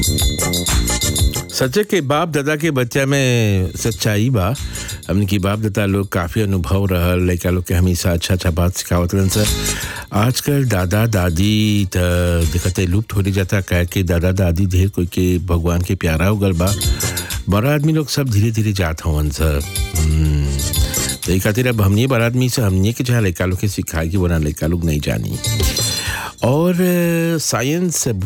सच्चे के बाप दादा के बच्चा में सच्चाई बा। हमने की बाप दादा लोग काफ़ी अनुभव रहल, लइका लोग के हमेशा अच्छा बात सिखावत रहन सर। आजकल दादा दादी त दिखते लुप्त होने जाता, कह के दादा दादी ढेर कोई के भगवान के प्यारा हो गल बा। बड़ा आदमी लोग सब धीरे धीरे जात हवन सर। तो खातिर अब हमने बड़ा आदमी से हमने के जहाँ लइका लोग के सिखाए कि वरना लइका लोग नहीं जानी। और साइंस